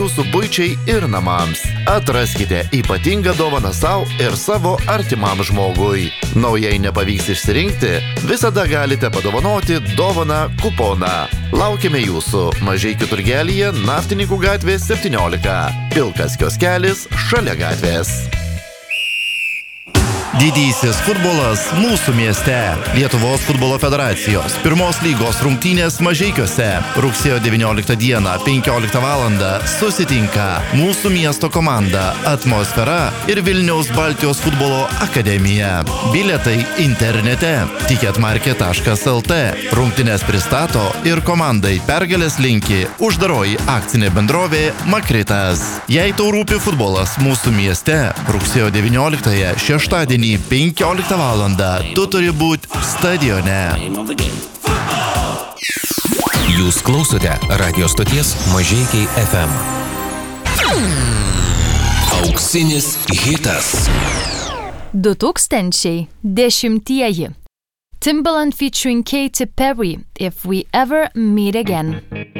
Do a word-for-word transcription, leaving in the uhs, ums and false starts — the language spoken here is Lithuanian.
jūsų buičiai ir namams. Atraskite ypatingą dovaną savo ir savo artimam žmogui. Naujai nepavyks išsirinkti, visada galite padovanoti dovaną kuponą. Laukime jūsų Mažeikių turgelyje Naftininkų gatvė septyniolika. Pilkas kioskelis šalia gatvės. Didysis futbolas mūsų mieste. Lietuvos futbolo federacijos pirmos lygos rungtynės Mažeikiuose. Rugsėjo devynioliktą dieną, penkioliktą valandą susitinka mūsų miesto komanda Atmosfera ir Vilniaus Baltijos futbolo akademija. Bilietai internete ticketmarket taškas lt. Rungtynės pristato ir komandai pergalės linki uždaroji akcinė bendrovė Makritas. Jei tau rūpi futbolas mūsų mieste, rugsėjo devynioliktąją šeštadienį penkioliktą valandą tu turi būti stadione. Jūs klausote radio stoties Mažeikiai F M. Auksinis hitas. du tūkstančiai dešimtieji. Timbaland featuring Katy Perry, If We Ever Meet Again.